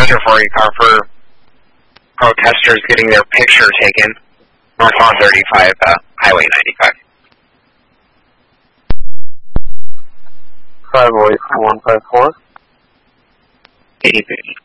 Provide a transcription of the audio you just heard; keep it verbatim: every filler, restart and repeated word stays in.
Measure for you, car for protesters getting their picture taken. Northbound thirty-five, uh, Highway ninety-five. five oh eight one five four. eighty fifty.